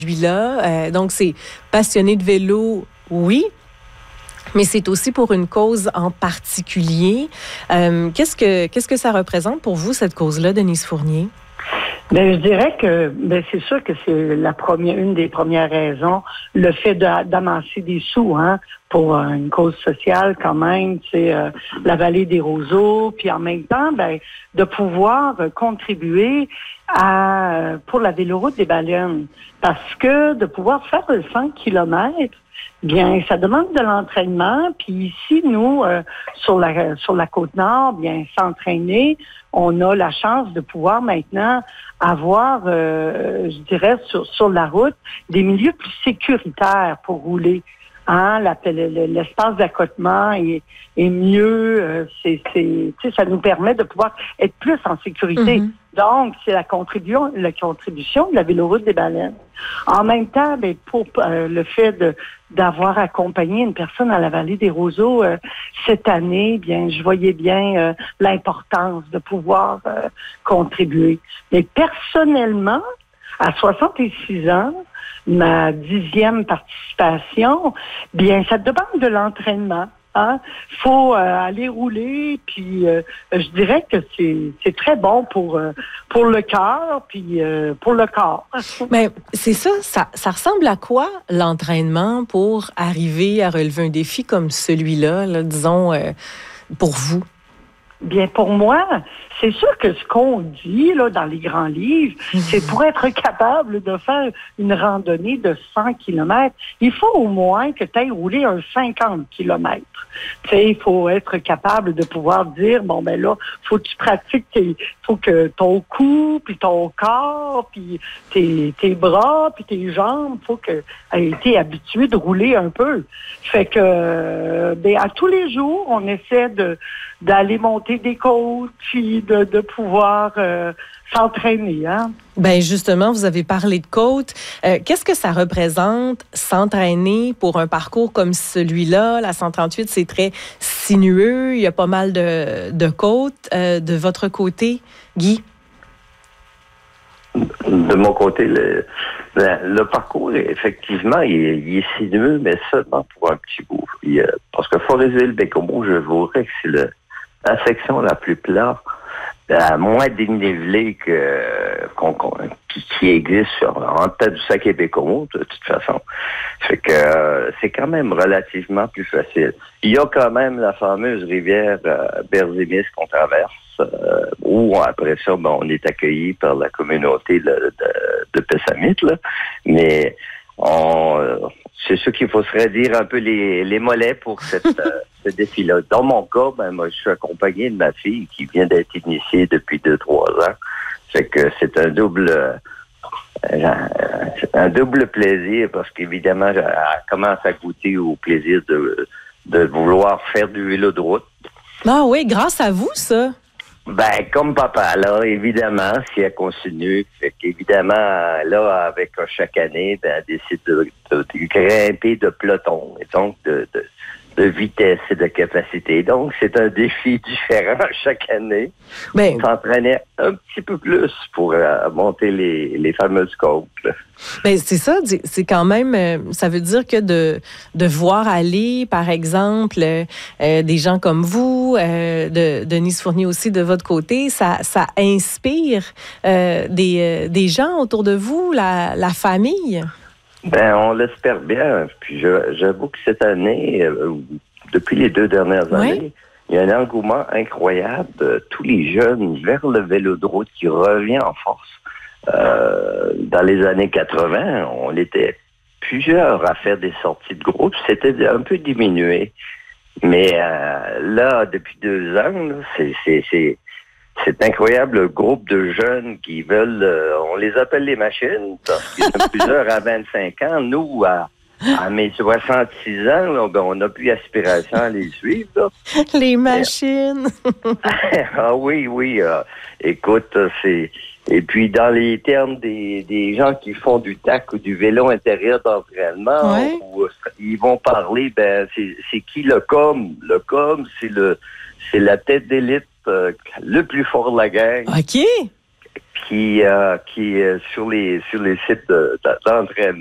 Lui-là. Donc, c'est passionné de vélo, oui, mais c'est aussi pour une cause en particulier. Qu'est-ce que ça représente pour vous, cette cause-là, Denise Fournier? Ben, je dirais que c'est sûr que c'est une des premières raisons, le fait d'amasser des sous, pour une cause sociale quand même, c'est la vallée des Roseaux, puis en même temps, de pouvoir contribuer pour la véloroute des Baleines, parce que de pouvoir faire le 100 kilomètres, bien, ça demande de l'entraînement. Puis ici, nous, sur la Côte-Nord, bien, s'entraîner, on a la chance de pouvoir maintenant avoir, je dirais, sur la route, des milieux plus sécuritaires pour rouler. L'espace d'accotement est mieux. Ça nous permet de pouvoir être plus en sécurité. Mm-hmm. Donc, c'est la contribution de la véloroute des Baleines. En même temps, pour le fait d'avoir accompagné une personne à la vallée des Roseaux cette année, bien, je voyais bien l'importance de pouvoir contribuer. Mais personnellement, à 66 ans, ma 10e participation, bien, ça demande de l'entraînement. Faut aller rouler, puis je dirais que c'est très bon pour le cœur, puis pour le corps. Mais c'est ça ressemble à quoi l'entraînement pour arriver à relever un défi comme celui-là, là, disons, pour vous? Bien, pour moi, c'est sûr que ce qu'on dit là dans les grands livres, c'est pour être capable de faire une randonnée de 100 kilomètres, il faut au moins que tu ailles rouler un 50 kilomètres. Tu sais, il faut être capable de pouvoir dire, là, faut que tu pratiques, faut que ton cou, puis ton corps, puis tes bras, puis tes jambes, faut que tu es habitué de rouler un peu. Fait que, à tous les jours, on essaie d'aller monter des côtes, puis de pouvoir s'entraîner. Ben justement, vous avez parlé de côtes. Qu'est-ce que ça représente s'entraîner pour un parcours comme celui-là? La 138, c'est très sinueux. Il y a pas mal de côtes. De votre côté, Guy? De mon côté, le parcours, effectivement, il est sinueux, mais seulement pour un petit bout. Parce que Forestville-Baie-Comeau, je vous dirais que c'est la section la plus plate, la moins dénivelée qui existe en tête du Sac et Baie-Comeau, de toute façon. Fait que c'est quand même relativement plus facile. Il y a quand même la fameuse rivière Berzimis qu'on traverse, où après ça, on est accueilli par la communauté de Pessamit, là. Mais c'est sûr qu'il faut se redire un peu les mollets pour ce défi-là. Dans mon cas, moi, je suis accompagné de ma fille qui vient d'être initiée depuis 2-3 ans. Fait que c'est un double plaisir parce qu'évidemment, elle commence à goûter au plaisir de vouloir faire du vélo de route. Ah oui, grâce à vous, ça. Comme papa, là, évidemment, si elle continue, fait qu'évidemment, là, avec chaque année, elle décide de grimper de peloton, et donc de vitesse et de capacité. Donc, c'est un défi différent chaque année. S'entraîner un petit peu plus pour monter les fameuses côtes. C'est ça, c'est quand même, ça veut dire que de voir aller, par exemple, des gens comme vous, de Denise Fournier aussi de votre côté, ça inspire des gens autour de vous, la famille? On l'espère bien. Puis j'avoue que cette année, depuis les 2 dernières années, il y a un engouement incroyable de tous les jeunes vers le vélo de route qui revient en force. Dans les années 80, on était plusieurs à faire des sorties de groupe. C'était un peu diminué. Mais là, depuis 2 ans, c'est incroyable, le groupe de jeunes qui veulent, on les appelle les machines, parce qu'il y en a plusieurs à 25 ans. Nous, à mes 66 ans, là, on n'a plus aspiration à les suivre. Là. Les machines! Ah oui. Écoute, c'est... Et puis, dans les termes des gens qui font du TAC ou du vélo intérieur d'entraînement, où ils vont parler, c'est qui le COM? Le COM, c'est la tête d'élite le plus fort de la gang. OK. qui est sur les sites d'entraînement.